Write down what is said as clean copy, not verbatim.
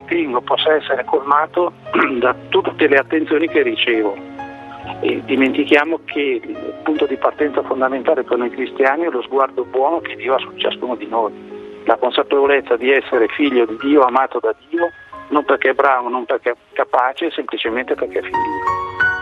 ritengo possa essere colmato da tutte le attenzioni che ricevo. E dimentichiamo che il punto di partenza fondamentale per noi cristiani è lo sguardo buono che Dio ha su ciascuno di noi, la consapevolezza di essere figlio di Dio, amato da Dio, non perché è bravo, non perché è capace, semplicemente perché è figlio.